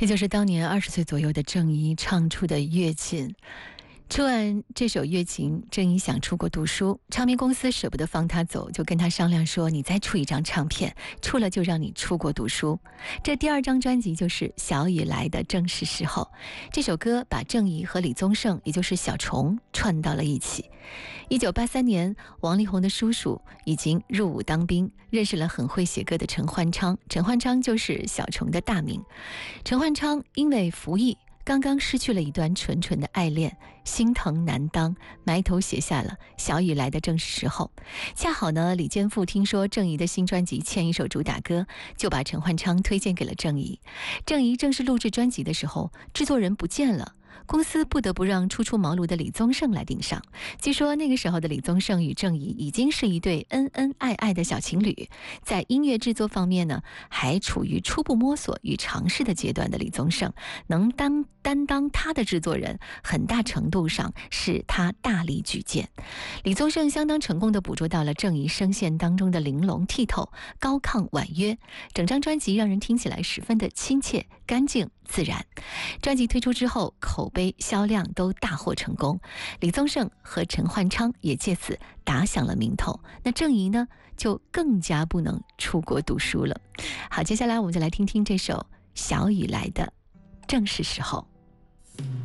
这就是当年20岁左右的郑怡唱出的乐琴。出完这首乐琴，郑怡想出国读书，唱片公司舍不得放他走，就跟他商量说，你再出一张唱片，出了就让你出国读书。这第2张专辑就是小雨来的正是时候。这首歌把郑怡和李宗盛，也就是小虫串到了一起。1983年，王力宏的叔叔已经入伍当兵，认识了很会写歌的陈焕昌，陈焕昌就是小虫的大名。陈焕昌因为服役，刚刚失去了一段纯纯的爱恋，心疼难当，埋头写下了小雨来的正是时候。恰好呢，李健富听说郑怡的新专辑欠一首主打歌，就把陈焕昌推荐给了郑怡。郑怡正式录制专辑的时候，制作人不见了，公司不得不让初出茅庐的李宗盛来顶上。据说那个时候的李宗盛与郑怡已经是一对恩恩爱爱的小情侣，在音乐制作方面呢，还处于初步摸索与尝试的阶段的李宗盛，能担当他的制作人，很大程度上是他大力举荐。李宗盛相当成功地捕捉到了郑怡声线当中的玲珑剔透、高亢婉约，整张专辑让人听起来十分的亲切、干净、自然。专辑推出之后，口碑销量都大获成功，李宗盛和陈焕昌也借此打响了名头。那郑怡呢，就更加不能出国读书了。好，接下来我们就来听听这首小雨来的正是时候。